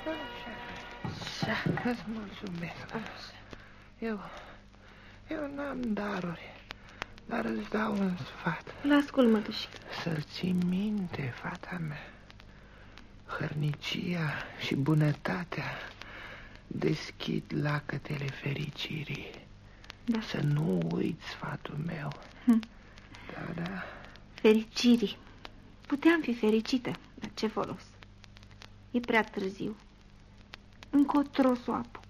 Așa. Îți mulțumesc. Eu n-am daruri, dar îți dau un sfat. L-ascult, mătușică. Să-l ții minte, fata mea. Hărnicia și bunătatea deschid lacătele fericirii. Da. Să nu uiți sfatul meu. Da. Fericirii. Puteam fi fericită, dar ce folos? E prea târziu. Încotro s-o apuc.